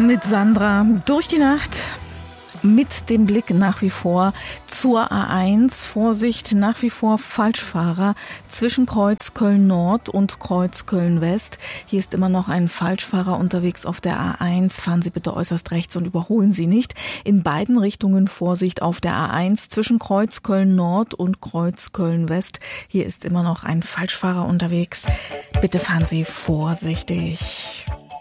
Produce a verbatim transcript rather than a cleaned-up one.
Mit Sandra durch die Nacht. Mit dem Blick nach wie vor zur A eins. Vorsicht, nach wie vor Falschfahrer zwischen Kreuz Köln-Nord und Kreuz Köln-West. Hier ist immer noch ein Falschfahrer unterwegs auf der A eins. Fahren Sie bitte äußerst rechts und überholen Sie nicht. In beiden Richtungen Vorsicht auf der A eins zwischen Kreuz Köln-Nord und Kreuz Köln-West. Hier ist immer noch ein Falschfahrer unterwegs. Bitte fahren Sie vorsichtig.